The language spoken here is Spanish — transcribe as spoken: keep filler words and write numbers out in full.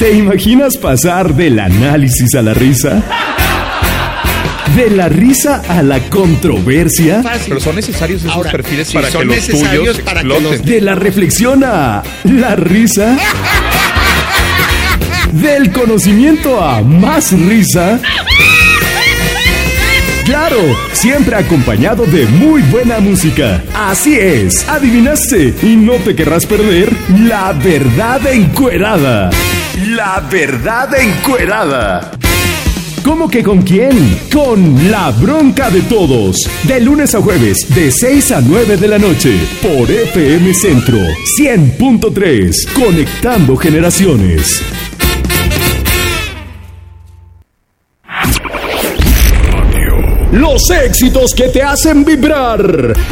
¿Te imaginas pasar del análisis a la risa? ¿De la risa a la controversia? Fácil. Pero son necesarios esos Ahora, perfiles sí, para son que los necesarios tuyos para que exploten. los- ¿De la reflexión a la risa? ¿Del conocimiento a más risa? Claro, siempre acompañado de muy buena música. Así es, adivinaste y no te querrás perder La Verdad Encuerada. La Verdad Encuerada. ¿Cómo que con quién? Con La Bronca de Todos. De lunes a jueves, de seis a nueve de la noche. Por F M Centro cien punto tres. Conectando generaciones. Los éxitos que te hacen vibrar.